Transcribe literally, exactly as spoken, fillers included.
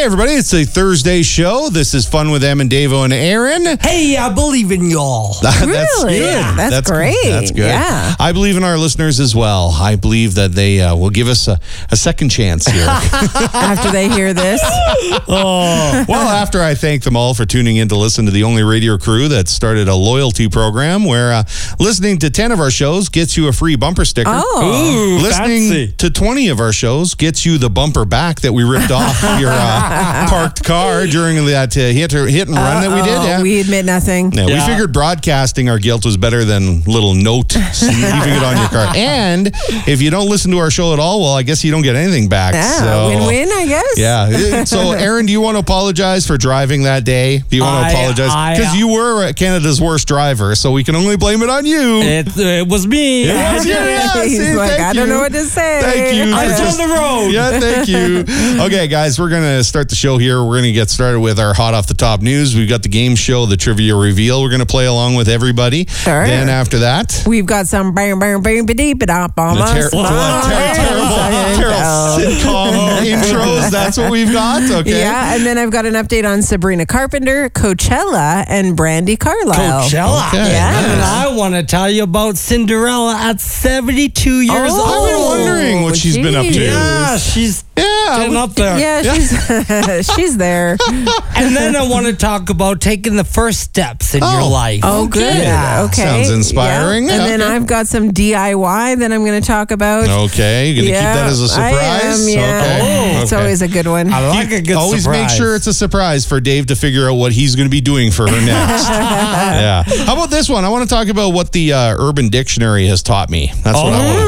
Hey, everybody, it's a Thursday show. This is Fun with Em and Davo and Aaron. Hey, I believe in y'all. That's Really? good. That's That's great. That's good. Yeah. I believe in our listeners as well. I believe that they uh, will give us a, a second chance here. After they hear this. Well, after I thank them all for tuning in to listen to the only radio crew that started a loyalty program where uh, listening to ten of our shows gets you a free bumper sticker. Oh. Ooh, Listening fancy. to twenty of our shows gets you the bumper back that we ripped off your uh, parked car during that uh, hit, or, hit and run that we did. Oh, Yeah. we admit nothing. Yeah, Yeah. We figured broadcasting our guilt was better than little note leaving it on your car. And if you don't listen to our show at all, well, I guess you don't get anything back. Yeah, so, win-win, I guess. Yeah. So, Aaron, do you want to apologize for driving that day? Do you want to I- apologize? I- Because you were Canada's worst driver, so we can only blame it on you. It, it was me. Yeah, yeah, He's see, like, thank I don't you. know what to say. Thank you. I for was just- on the road. Yeah, thank you. Okay, guys, we're going to start the show here. We're going to get started with our hot off the top news. We've got the game show, the trivia reveal. We're going to play along with everybody. Sure. Then after that, We've got some bang, bang, bang, ba-dee, ba-da, ba, the ma, ter- smile. ter- ter- terrible, terrible sitcom intros. That's what we've got. Okay. Yeah, and then I've got an update on Sabrina Carpenter, Coachella, and Brandy Carlisle. Coachella. Okay, Yeah. And I want to tell you about Cinderella at seventy-two years Oh. I've been old. wondering what she's been up to. geez. Yeah, she's Yeah. getting up there. Yeah, she's she's there. And then I want to talk about taking the first steps in Oh. your life. Oh, good. Yeah. Okay. Sounds inspiring. Yeah. And then Okay. I've got some D I Y that I'm going to talk about. Okay. You're going to Yeah, keep that as a I surprise? am, yeah. Okay. It's Okay. always a good one. I like a good Always surprise. make sure it's a surprise for Dave to figure out what he's going to be doing for her next. Yeah. How about this one? I want to talk about what the uh, Urban Dictionary has taught me. That's what I Oh. want to